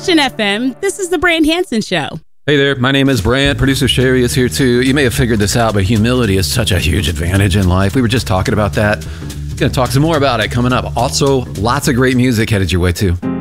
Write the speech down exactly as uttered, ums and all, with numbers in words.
Christian F M, this is the Brand Hansen Show. Hey there, my name is Brand. Producer Sherry is here too. You may have figured this out, but humility is such a huge advantage in life. We were just talking about that. Going to talk some more about it coming up. Also, lots of great music headed your way too.